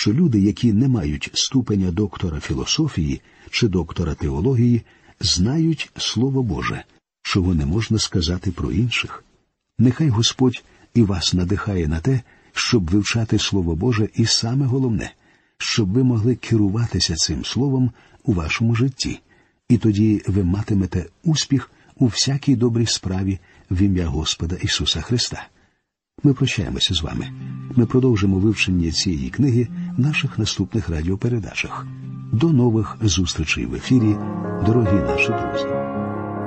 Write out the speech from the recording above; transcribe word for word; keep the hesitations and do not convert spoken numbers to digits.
що люди, які не мають ступеня доктора філософії чи доктора теології, знають Слово Боже, чого не можна сказати про інших. Нехай Господь і вас надихає на те, щоб вивчати Слово Боже, і саме головне, щоб ви могли керуватися цим Словом у вашому житті. І тоді ви матимете успіх у всякій добрій справі в ім'я Господа Ісуса Христа. Ми прощаємося з вами. Ми продовжимо вивчення цієї книги в наших наступних радіопередачах. До нових зустрічей в ефірі, дорогі наші друзі.